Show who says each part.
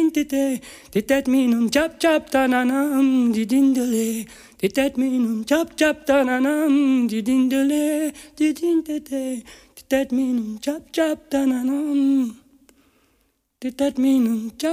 Speaker 1: didintite, ditat minum chap chap tananam, didindale, ditat minum chap chap tananam, didindale, didintite, ditat minum chap chap tananam, ditat minum chap.